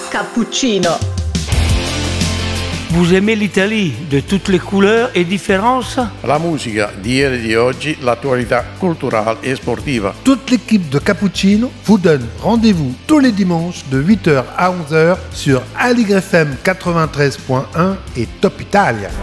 Cappuccino. Vous aimez l'Italie de toutes les couleurs et différences? La musica di ieri e di oggi, l'attualità culturale e sportiva. Toute l'équipe de Cappuccino vous donne rendez-vous tous les dimanches de 8h à 11h sur Aligre FM 93.1 et Top Italia.